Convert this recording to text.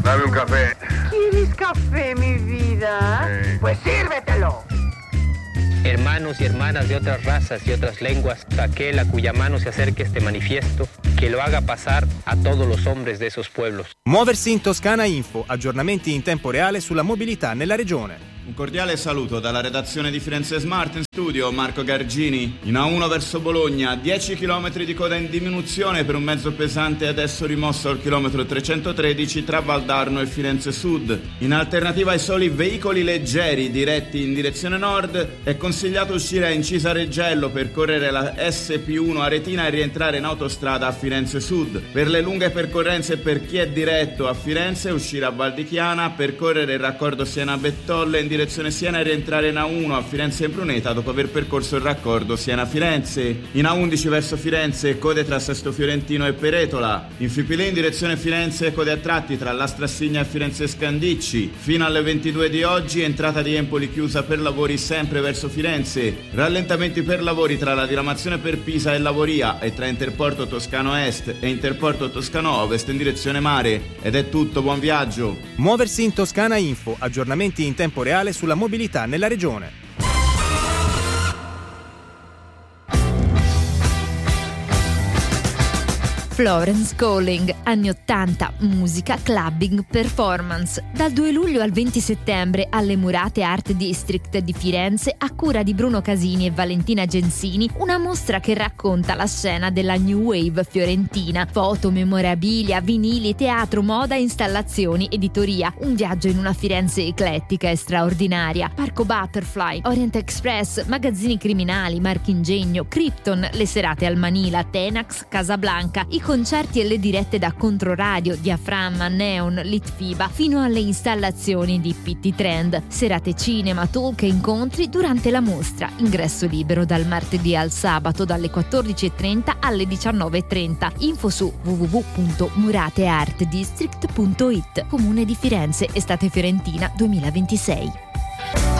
Dame un café. ¿Quieres café, mi vida? Pues sírvetelo. Hermanos y hermanas de otras razas y otras lenguas, aquel a cuya mano se acerque este manifiesto, che lo haga passare a todos los hombres de esos pueblos. Muoversi in Toscana Info, aggiornamenti in tempo reale sulla mobilità nella regione. Un cordiale saluto dalla redazione di Firenze Smart, in studio Marco Gargini. In A1 verso Bologna, 10 km di coda in diminuzione per un mezzo pesante adesso rimosso al chilometro 313 tra Valdarno e Firenze Sud. In alternativa ai soli veicoli leggeri diretti in direzione nord, è consigliato uscire a Incisa Reggello, percorrere la SP1 Aretina e rientrare in autostrada a Firenze Sud. Per le lunghe percorrenze e per chi è diretto a Firenze, uscire a Val di Chiana, percorrere il raccordo Siena-Bettolle in direzione Siena e rientrare in A1 a Firenze e Bruneta dopo aver percorso il raccordo Siena-Firenze. In A11 verso Firenze, code tra Sesto Fiorentino e Peretola. In Fipilì in direzione Firenze, code a tratti tra Lastrassigna e Firenze Scandicci. Fino alle 22 di oggi, entrata di Empoli chiusa per lavori sempre verso Firenze. Rallentamenti per lavori tra la diramazione per Pisa e Lavoria e tra Interporto Toscano Est e Interporto Toscano Ovest in direzione mare. Ed è tutto, buon viaggio. Muoversi in Toscana Info, aggiornamenti in tempo reale sulla mobilità nella regione. Florence Calling, anni 80, musica, clubbing, performance. Dal 2 luglio al 20 settembre alle Murate Art District di Firenze, a cura di Bruno Casini e Valentina Gensini, una mostra che racconta la scena della New Wave fiorentina. Foto, memorabilia, vinili, teatro, moda, installazioni, editoria. Un viaggio in una Firenze eclettica e straordinaria. Parco Butterfly, Orient Express, magazzini criminali, Marchingegno, Krypton, le serate al Manila, Tenax, Casablanca, i concerti e le dirette da Controradio, Diaframma, Neon, Litfiba, fino alle installazioni di PT Trend. Serate cinema, talk e incontri durante la mostra. Ingresso libero dal martedì al sabato dalle 14:30 alle 19:30. Info su www.murateartdistrict.it. Comune di Firenze, estate fiorentina 2026.